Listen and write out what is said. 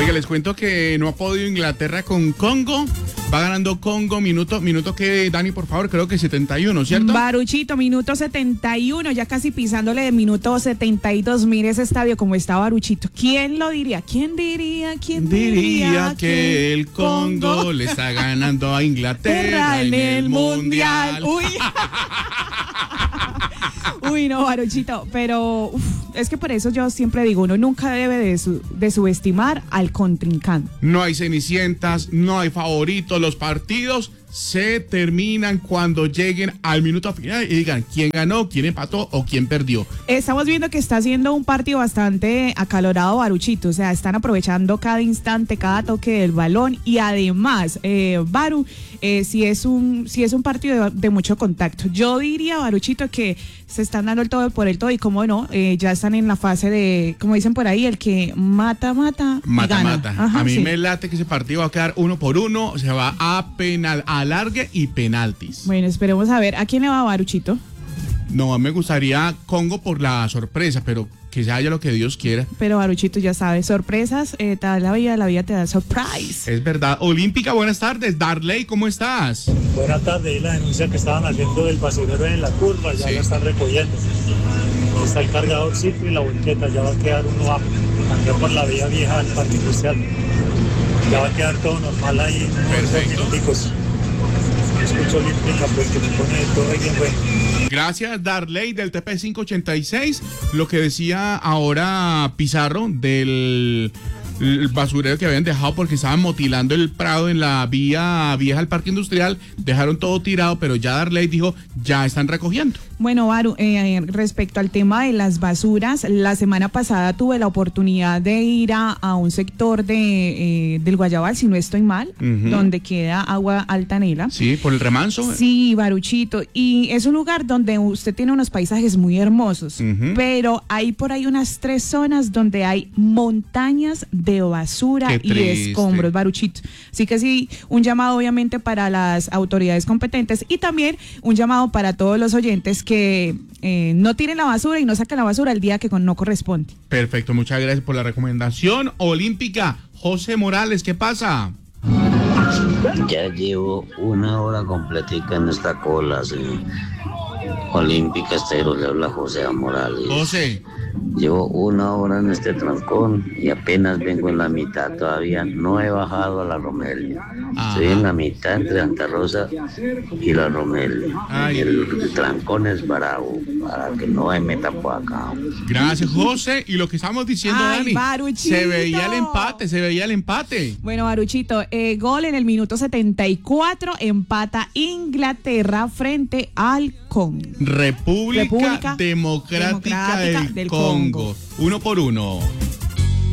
Oiga, les cuento que no ha podido Inglaterra con Congo. Va ganando Congo, minuto que, Dani, por favor, creo que 71, ¿cierto? Baruchito, minuto 71, ya casi pisándole de minuto 72. Mire ese estadio como está Baruchito. ¿Quién lo diría? ¿Quién diría que el Congo le está ganando a Inglaterra en el Mundial? Uy, no, Baruchito, pero es que por eso yo siempre digo, uno nunca debe de subestimar al contrincante. No hay cenicientas, no hay favoritos, los partidos se terminan cuando lleguen al minuto final y digan quién ganó, quién empató o quién perdió. Estamos viendo que está siendo un partido bastante acalorado, Baruchito, o sea, están aprovechando cada instante, cada toque del balón y además, Baru, si es un partido de mucho contacto. Yo diría, Baruchito, que se están dando el todo por el todo y cómo no, ya están en la fase de, como dicen por ahí, el que mata y gana. Ajá, a mí me late que ese partido va a quedar 1-1, se va a alargue y penaltis. Bueno, esperemos a ver, ¿a quién le va Baruchito? No, me gustaría Congo por la sorpresa, pero que se haya lo que Dios quiera. Pero Baruchito ya sabe, sorpresas, te da la vida te da surprise. Es verdad. Olímpica, buenas tardes. Darley, ¿cómo estás? Buenas tardes, y la denuncia que estaban haciendo del basurero en la curva, ya la están recogiendo. Está el cargadorcito y la volqueta, ya va a quedar uno a andar por la vía vieja del parque industrial. Ya va a quedar todo normal ahí. Perfecto. Escucho Olímpica, pues que me pone todo bien bueno. Gracias, Darley, del TP586. Lo que decía ahora Pizarro del basurero que habían dejado porque estaban motilando el prado en la vía vieja del parque industrial, dejaron todo tirado, pero ya Darley dijo, ya están recogiendo. Bueno, Baru, respecto al tema de las basuras, la semana pasada tuve la oportunidad de ir a un sector del Guayabal, si no estoy mal, donde queda agua altanera. Sí, por el remanso. Sí, Baruchito, y es un lugar donde usted tiene unos paisajes muy hermosos, pero hay por ahí unas 3 zonas donde hay montañas de basura y escombros, Baruchito. Así que sí, un llamado obviamente para las autoridades competentes y también un llamado para todos los oyentes que no tiren la basura y no saquen la basura el día que no corresponde. Perfecto, muchas gracias por la recomendación. Olímpica, José Morales, ¿qué pasa? Ya llevo 1 hora completica en esta cola, sí. Olímpica Estero, le habla José Morales. José. Llevo 1 hora en este trancón y apenas vengo en la mitad, todavía no he bajado a la Romelio. Estoy en la mitad entre Santa Rosa y la Romelio. El trancón es bravo, para que no me meta por acá. Gracias, José. Y lo que estamos diciendo, Dani, Baruchito, se veía el empate. Bueno, Baruchito, gol en el minuto 74, empata Inglaterra frente al Congo. República Democrática del Congo. 1-1.